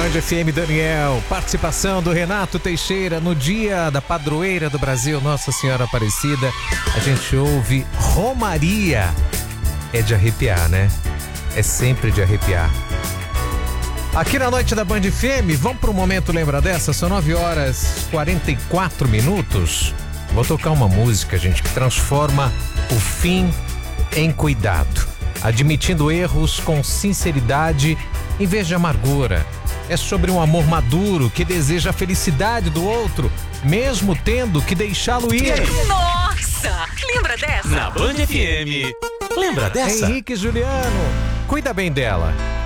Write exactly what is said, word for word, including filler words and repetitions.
Band F M Daniel, participação do Renato Teixeira no dia da padroeira do Brasil, Nossa Senhora Aparecida. A gente ouve Romaria. É de arrepiar, né? É sempre de arrepiar. Aqui na noite da Band F M, vamos para um momento lembra dessa? São nove horas e quarenta e quatro minutos. Vou tocar uma música, gente, que transforma o fim em cuidado, admitindo erros com sinceridade em vez de amargura. É sobre um amor maduro que deseja a felicidade do outro, mesmo tendo que deixá-lo ir. Nossa! Lembra dessa? Na Band F M. Lembra dessa? Henrique e Juliano, cuida bem dela.